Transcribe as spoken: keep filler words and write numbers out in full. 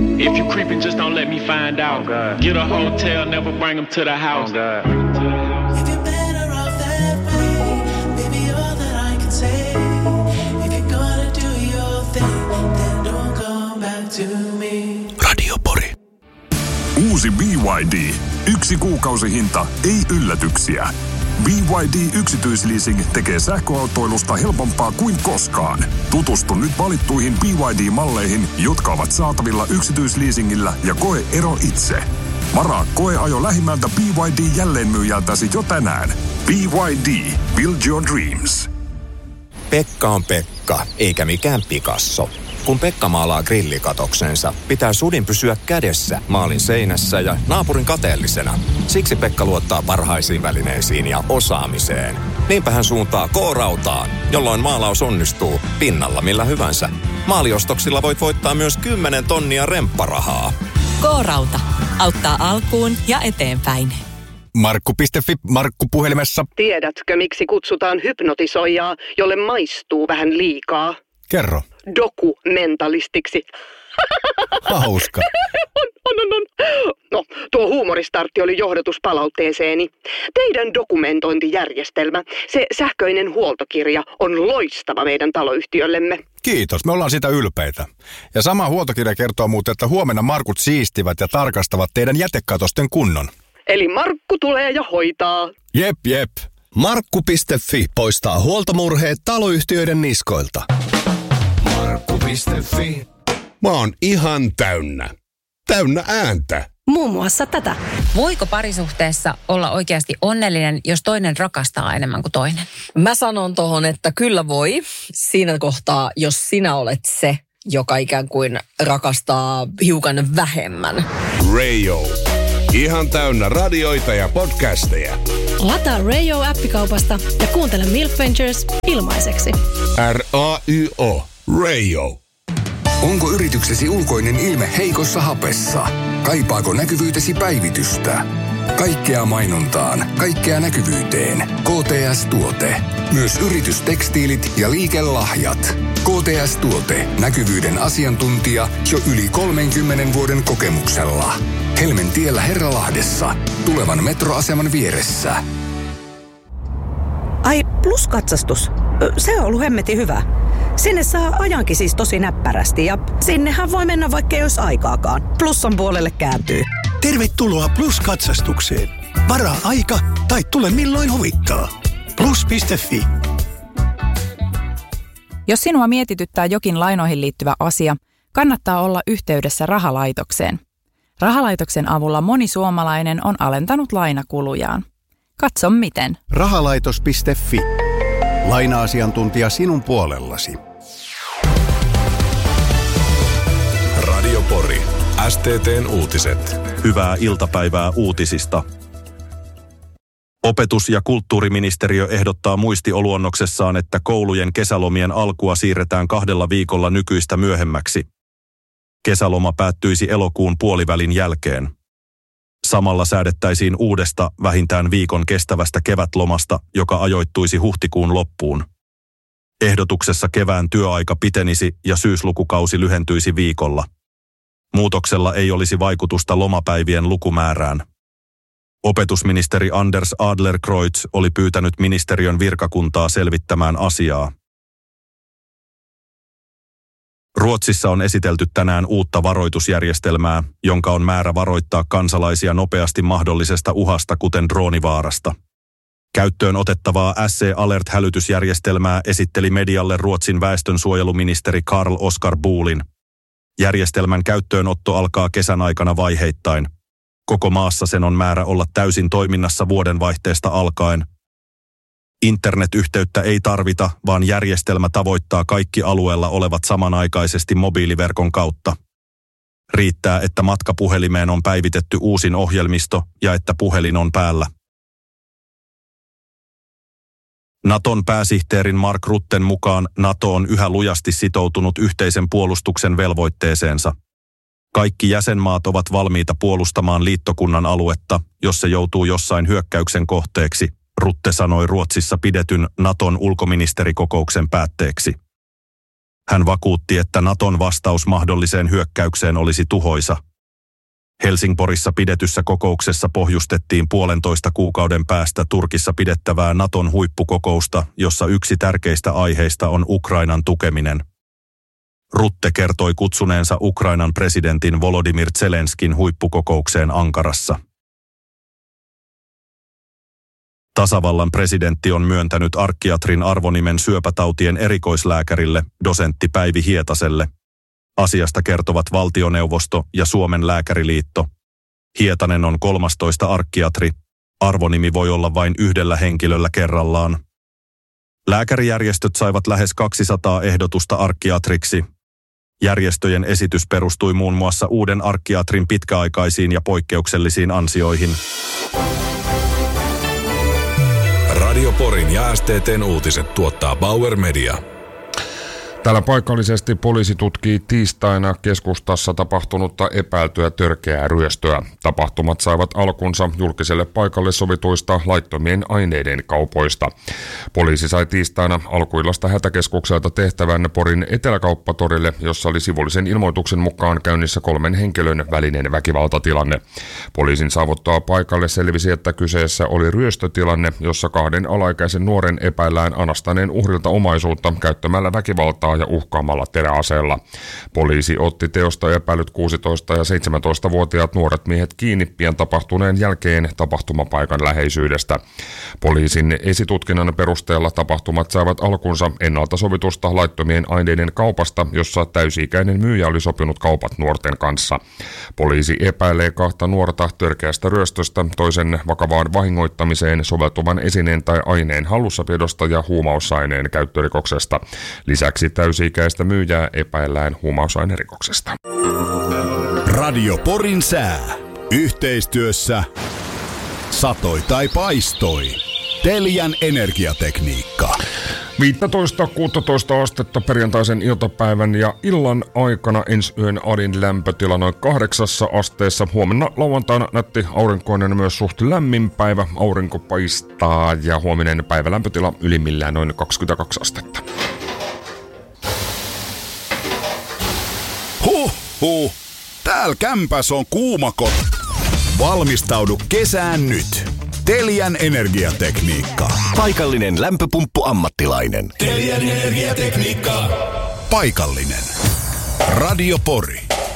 If you creeping, just don't let me find out. Oh, get a hotel, never bring them to the house. Oh, if you're better off that way, baby, all that I can say. If you're gonna do your thing, then don't come back to me. Radio Pori. Uusi B Y D. Yksi kuukausihinta, ei yllätyksiä. B Y D Yksityisleasing tekee sähköautoilusta helpompaa kuin koskaan. Tutustu nyt valittuihin B Y D-malleihin, jotka ovat saatavilla yksityisleasingillä ja koe ero itse. Varaa koeajo lähimmältä B Y D-jälleenmyyjältäsi jo tänään. B Y D. Build your dreams. Pekka on Pekka, eikä mikään Picasso. Kun Pekka maalaa grillikatoksensa, pitää sudin pysyä kädessä maalin seinässä ja naapurin kateellisena. Siksi Pekka luottaa parhaisiin välineisiin ja osaamiseen. Niinpä hän suuntaa K-rautaan, jolloin maalaus onnistuu pinnalla millä hyvänsä. Maaliostoksilla voit voittaa myös kymmenen tonnia rempparahaa. K-rauta. Auttaa alkuun ja eteenpäin. Markku piste fi, Markku puhelimessa. Tiedätkö, miksi kutsutaan hypnotisoijaa, jolle maistuu vähän liikaa? Kerro. Dokumentalistiksi. Hauska. on, on, on, on. No, tuo huumoristartti oli johdatus palautteeseeni. Teidän dokumentointijärjestelmä, se sähköinen huoltokirja, on loistava meidän taloyhtiöllemme. Kiitos, me ollaan siitä ylpeitä. Ja sama huoltokirja kertoo muuten, että huomenna Markut siistivät ja tarkastavat teidän jätekatosten kunnon. Eli Markku tulee ja hoitaa. Jep, jep. Markku piste fi poistaa huoltomurheet taloyhtiöiden niskoilta. Markku piste fi. Mä oon ihan täynnä. Täynnä ääntä. Muun muassa tätä. Voiko parisuhteessa olla oikeasti onnellinen, jos toinen rakastaa enemmän kuin toinen? Mä sanon tohon, että kyllä voi. Siinä kohtaa, jos sinä olet se, joka ikään kuin rakastaa hiukan vähemmän. Radio. Ihan täynnä radioita ja podcasteja. Lataa Radio-appikaupasta ja kuuntele Milk Ventures ilmaiseksi. R A Y O. Radio. Onko yrityksesi ulkoinen ilme heikossa hapessa? Kaipaako näkyvyytesi päivitystä? Kaikkea mainontaan, kaikkea näkyvyyteen. K T S-tuote. Myös yritystekstiilit ja liikelahjat. K T S-tuote. Näkyvyyden asiantuntija jo yli kolmenkymmenen vuoden kokemuksella. Helmentiellä Herralahdessa. Tulevan metroaseman vieressä. Ai, Plus-katsastus. Se on ollut hemmetin hyvä. Sinne saa ajankin siis tosi näppärästi ja sinnehän voi mennä vaikka ei olisi aikaakaan. Plussan puolelle kääntyy. Tervetuloa Plus-katsastukseen. Varaa aika tai tule milloin huvittaa. Plus piste fi. Jos sinua mietityttää jokin lainoihin liittyvä asia, kannattaa olla yhteydessä rahalaitokseen. Rahalaitoksen avulla moni suomalainen on alentanut lainakulujaan. Katso miten. Rahalaitos piste fi. Laina-asiantuntija sinun puolellasi. Radio Pori. S T T:n uutiset. Hyvää iltapäivää uutisista. Opetus- ja kulttuuriministeriö ehdottaa muistioluonnoksessaan, että koulujen kesälomien alkua siirretään kahdella viikolla nykyistä myöhemmäksi. Kesäloma päättyisi elokuun puolivälin jälkeen. Samalla säädettäisiin uudesta vähintään viikon kestävästä kevätlomasta, joka ajoittuisi huhtikuun loppuun. Ehdotuksessa kevään työaika pitenisi ja syyslukukausi lyhentyisi viikolla. Muutoksella ei olisi vaikutusta lomapäivien lukumäärään. Opetusministeri Anders Adlercreutz oli pyytänyt ministeriön virkakuntaa selvittämään asiaa. Ruotsissa on esitelty tänään uutta varoitusjärjestelmää, jonka on määrä varoittaa kansalaisia nopeasti mahdollisesta uhasta, kuten droonivaarasta. Käyttöön otettavaa S C Alert-hälytysjärjestelmää esitteli medialle Ruotsin väestönsuojeluministeri Carl Oskar Bolin. Järjestelmän käyttöönotto alkaa kesän aikana vaiheittain. Koko maassa sen on määrä olla täysin toiminnassa vuodenvaihteesta alkaen. Internetyhteyttä ei tarvita, vaan järjestelmä tavoittaa kaikki alueella olevat samanaikaisesti mobiiliverkon kautta. Riittää, että matkapuhelimeen on päivitetty uusin ohjelmisto ja että puhelin on päällä. Naton pääsihteerin Mark Rutten mukaan NATO on yhä lujasti sitoutunut yhteisen puolustuksen velvoitteeseensa. Kaikki jäsenmaat ovat valmiita puolustamaan liittokunnan aluetta, jos se joutuu jossain hyökkäyksen kohteeksi, Rutte sanoi Ruotsissa pidetyn Naton ulkoministerikokouksen päätteeksi. Hän vakuutti, että Naton vastaus mahdolliseen hyökkäykseen olisi tuhoisa. Helsingborissa pidetyssä kokouksessa pohjustettiin puolentoista kuukauden päästä Turkissa pidettävää Naton huippukokousta, jossa yksi tärkeistä aiheista on Ukrainan tukeminen. Rutte kertoi kutsuneensa Ukrainan presidentin Volodymyr Zelenskin huippukokoukseen Ankarassa. Tasavallan presidentti on myöntänyt arkkiatrin arvonimen syöpätautien erikoislääkärille, dosentti Päivi Hietaselle. Asiasta kertovat valtioneuvosto ja Suomen lääkäriliitto. Hietanen on kolmastoista arkkiatri. Arvonimi voi olla vain yhdellä henkilöllä kerrallaan. Lääkärijärjestöt saivat lähes kaksisataa ehdotusta arkkiatriksi. Järjestöjen esitys perustui muun muassa uuden arkkiatrin pitkäaikaisiin ja poikkeuksellisiin ansioihin. Radio Porin ja S T T:n uutiset tuottaa Bauer Media. Täällä paikallisesti poliisi tutkii tiistaina keskustassa tapahtunutta epäiltyä törkeää ryöstöä. Tapahtumat saivat alkunsa julkiselle paikalle sovituista laittomien aineiden kaupoista. Poliisi sai tiistaina alkuillasta hätäkeskukselta tehtävän Porin Eteläkauppatorille, jossa oli sivullisen ilmoituksen mukaan käynnissä kolmen henkilön välinen väkivaltatilanne. Poliisin saavuttaa paikalle selvisi, että kyseessä oli ryöstötilanne, jossa kahden alaikäisen nuoren epäillään anastaneen uhrilta omaisuutta käyttämällä väkivaltaa ja uhkaamalla teräaseella. Poliisi otti teosta epäilyt kuusitoista- ja seitsemäntoistavuotiaat nuoret miehet kiinni pian tapahtuneen jälkeen tapahtumapaikan läheisyydestä. Poliisin esitutkinnan perusteella tapahtumat saivat alkunsa ennalta sovitusta laittomien aineiden kaupasta, jossa täysi-ikäinen myyjä oli sopinut kaupat nuorten kanssa. Poliisi epäilee kahta nuorta törkeästä ryöstöstä, toisen vakavaan vahingoittamiseen soveltuvan esineen tai aineen hallussapidosta ja huumausaineen käyttörikoksesta. Lisäksi täysi-ikäistä myyjää epäillään huumausainerikoksesta. Radio Porin sää. Yhteistyössä satoi tai paistoi. Telian energiatekniikka. viisitoista kuusitoista astetta perjantaisen iltapäivän ja illan aikana ensi yön alin lämpötila noin kahdeksassa asteessa. Huomenna lauantaina nätti aurinkoinen myös suht lämmin päivä. Aurinko paistaa ja huominen päivä lämpötila ylimmillään noin kaksikymmentäkaksi astetta. Huh, huh. Täällä kämpäs on kuumakot. Valmistaudu kesään nyt. Telian energiatekniikka. Paikallinen lämpöpumppu-ammattilainen. Telian energiatekniikka. Paikallinen. Radio Pori.